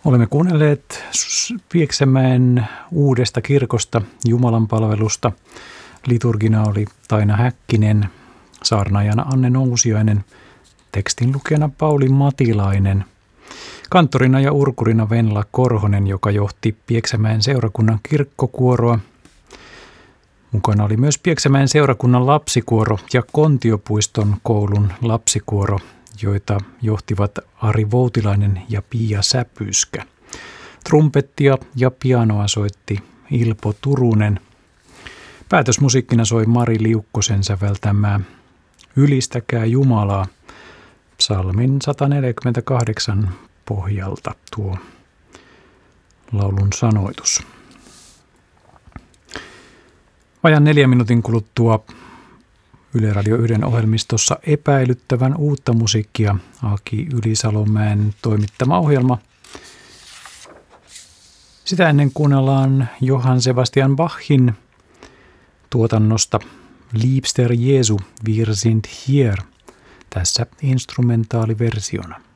Olemme kuunnelleet Pieksämäen uudesta kirkosta Jumalan palvelusta. Liturgina oli Taina Häkkinen, saarnaajana Anne Nousiainen, tekstinlukijana Pauli Matilainen, kanttorina ja urkurina Venla Korhonen, joka johti Pieksämäen seurakunnan kirkkokuoroa. Mukana oli myös Pieksämäen seurakunnan lapsikuoro ja Kontiopuiston koulun lapsikuoro, joita johtivat Ari Voutilainen ja Pia Säpyskä. Trumpettia ja pianoa soitti Ilpo Turunen. Päätösmusiikkina soi Mari Liukkosen säveltämää Ylistäkää Jumalaa psalmin 148 pohjalta tuo laulun sanoitus. Vajan 4 minuutin kuluttua Yle Radio 1 ohjelmistossa epäilyttävän uutta musiikkia, Aki Ylisalomäen toimittama ohjelma. Sitä ennen kuunnellaan Johann Sebastian Bachin tuotannosta Liebster Jesu, wir sind hier, tässä instrumentaaliversiona.